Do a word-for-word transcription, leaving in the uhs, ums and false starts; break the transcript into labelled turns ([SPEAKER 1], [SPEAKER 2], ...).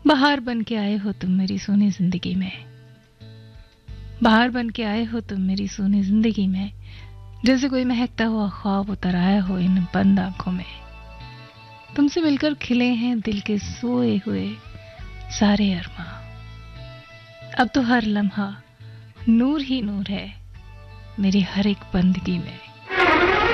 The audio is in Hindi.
[SPEAKER 1] बाहर बन के आए हो तुम मेरी सोनी जिंदगी में, बाहर बन के आए हो तुम मेरी सोनी जिंदगी में, जैसे कोई महकता हुआ ख्वाब उतर आया हो इन बंद आंखों में। तुमसे मिलकर खिले हैं दिल के सोए हुए सारे अरमां। अब तो हर लम्हा नूर ही नूर है मेरी हर एक बंदगी में।